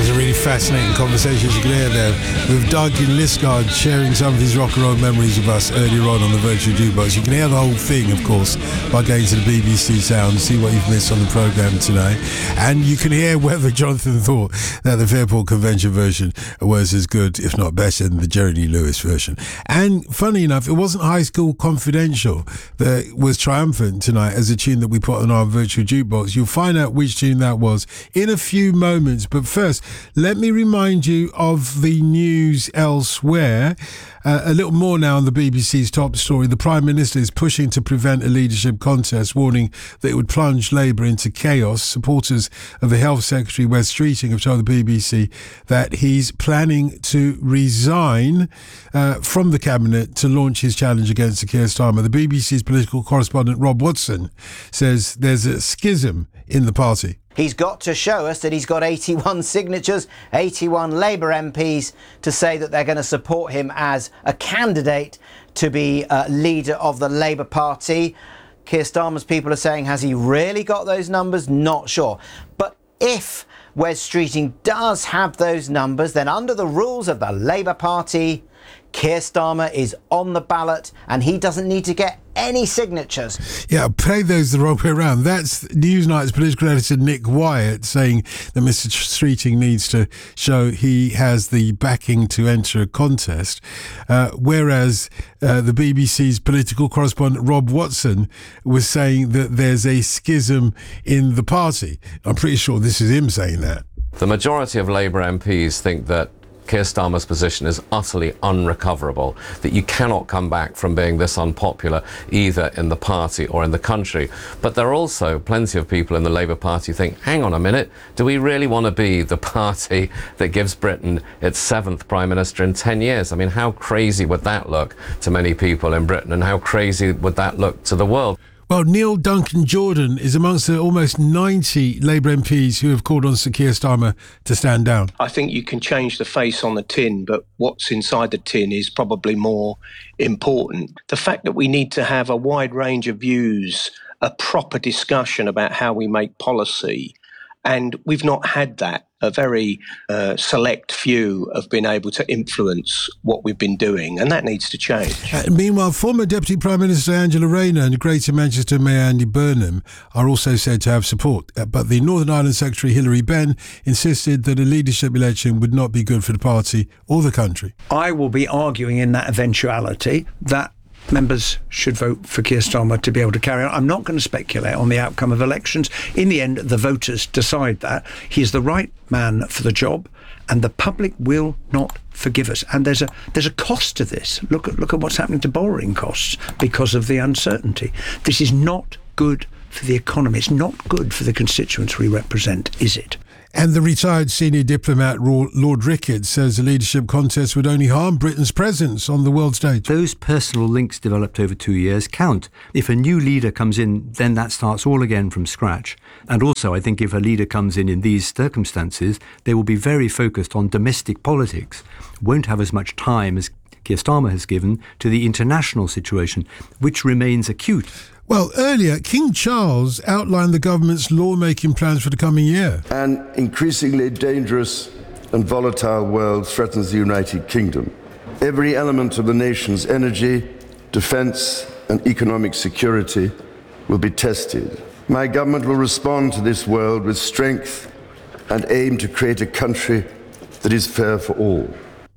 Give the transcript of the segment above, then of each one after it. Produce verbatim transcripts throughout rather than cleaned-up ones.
was a really fascinating conversation, as you can hear there, with Doug in Liskeard sharing some of his rock and roll memories with us earlier on on the Virtual Jukebox. You can hear the whole thing, of course, by going to the B B C Sound, see what you've missed on the programme tonight. And you can hear whether Jonathan thought that the Fairport Convention version was as good, if not better, than the Jerry Lee Lewis version. And funny enough, it wasn't High School Confidential that was triumphant tonight as a tune that we put on our Virtual Jukebox. You'll find out which tune that was in a few moments. But first, let me remind you of the news elsewhere. Uh, a little more now on the B B C's top story. The Prime Minister is pushing to prevent a leadership contest, warning that it would plunge Labour into chaos. Supporters of the Health Secretary, Wes Streeting, have told the B B C that he's planning to resign uh, from the Cabinet to launch his challenge against Sir Keir Starmer. The B B C's political correspondent Rob Watson says there's a schism in the party. He's got to show us that he's got eighty-one signatures, eighty-one Labour M Ps to say that they're going to support him as a candidate to be uh, leader of the Labour Party. Keir Starmer's people are saying, has he really got those numbers? Not sure. But if Wes Streeting does have those numbers, then under the rules of the Labour Party, Keir Starmer is on the ballot and he doesn't need to get any signatures. Yeah, play those the wrong way around. That's Newsnight's political editor Nick Wyatt saying that Mister Streeting needs to show he has the backing to enter a contest, uh, whereas uh, the B B C's political correspondent Rob Watson was saying that there's a schism in the party. I'm pretty sure this is him saying that. The majority of Labour M Ps think that Keir Starmer's position is utterly unrecoverable, that you cannot come back from being this unpopular either in the party or in the country. But there are also plenty of people in the Labour Party who think, hang on a minute, do we really want to be the party that gives Britain its seventh Prime Minister in ten years? I mean, how crazy would that look to many people in Britain, and how crazy would that look to the world? Well, Neil Duncan Jordan is amongst the almost ninety Labour M Ps who have called on Sir Keir Starmer to stand down. I think you can change the face on the tin, but what's inside the tin is probably more important. The fact that we need to have a wide range of views, a proper discussion about how we make policy, and we've not had that. A very uh, select few have been able to influence what we've been doing, and that needs to change. Uh, meanwhile, former Deputy Prime Minister Angela Rayner and Greater Manchester Mayor Andy Burnham are also said to have support. Uh, but the Northern Ireland Secretary Hilary Benn insisted that a leadership election would not be good for the party or the country. I will be arguing in that eventuality that members should vote for Keir Starmer to be able to carry on. I'm not going to speculate on the outcome of elections. In the end, the voters decide that. He is the right man for the job, and the public will not forgive us. And there's a there's a cost to this. Look at look at what's happening to borrowing costs because of the uncertainty. This is not good for the economy. It's not good for the constituents we represent, is it? And the retired senior diplomat Lord Ricketts says a leadership contest would only harm Britain's presence on the world stage. Those personal links developed over two years count. If a new leader comes in, then that starts all again from scratch. And also, I think if a leader comes in in these circumstances, they will be very focused on domestic politics, won't have as much time as Keir Starmer has given to the international situation, which remains acute. Well, earlier, King Charles outlined the government's lawmaking plans for the coming year. An increasingly dangerous and volatile world threatens the United Kingdom. Every element of the nation's energy, defence and economic security will be tested. My government will respond to this world with strength and aim to create a country that is fair for all.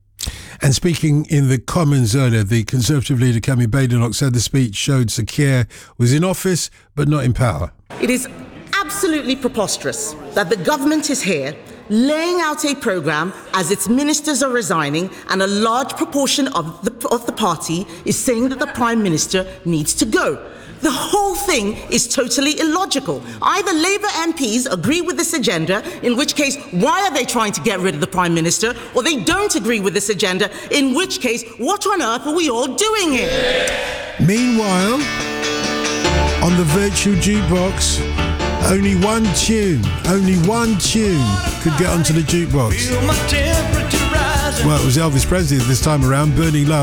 And speaking in the Commons earlier, the Conservative leader Kemi Badenoch said the speech showed Sir Keir was in office but not in power. It is absolutely preposterous that the government is here laying out a programme as its ministers are resigning, and a large proportion of the, of the party is saying that the Prime Minister needs to go. The whole thing is totally illogical. Either Labour M Ps agree with this agenda, in which case, why are they trying to get rid of the Prime Minister? Or they don't agree with this agenda, in which case, what on earth are we all doing here? Meanwhile, on the Virtual Jukebox, only one tune, only one tune could get onto the jukebox. Well, it was Elvis Presley this time around, Burning Love.